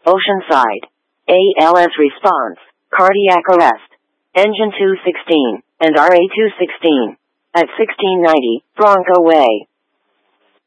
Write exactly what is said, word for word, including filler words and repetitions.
Oceanside. A L S response, cardiac arrest. Engine two sixteen, and R A two sixteen. At sixteen ninety, Bronco Way.